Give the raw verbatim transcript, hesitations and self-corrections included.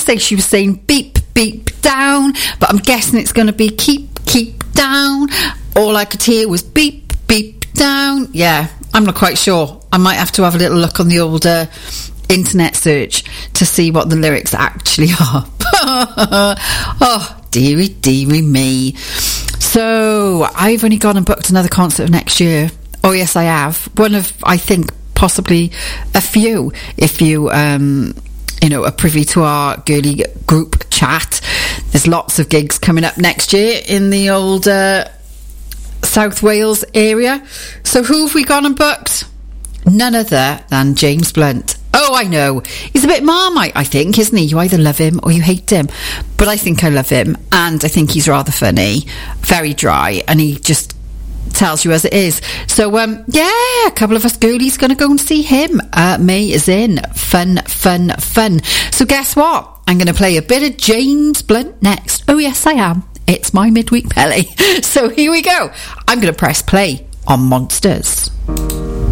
say she was saying beep, beep, down, but I'm guessing it's going to be keep, keep, down. All I could hear was beep, beep, down. Yeah, I'm not quite sure. I might have to have a little look on the old uh, internet search to see what the lyrics actually are. Oh, dearie, dearie me. So, I've only gone and booked another concert next year. Oh, yes, I have. One of, I think, possibly a few, if you, um, you know, are privy to our girly group chat. There's lots of gigs coming up next year in the old uh, South Wales area. So who have we gone and booked? None other than James Blunt. Oh, I know. He's a bit Marmite, I think, isn't he? You either love him or you hate him. But I think I love him, and I think he's rather funny, very dry, and he just tells you as it is. So, um, yeah, a couple of us girlies going to go and see him. Uh, May is in. Fun, fun, fun. So guess what? I'm going to play a bit of James Blunt next. Oh, yes, I am. It's my midweek belly. So here we go. I'm going to press play on Monsters.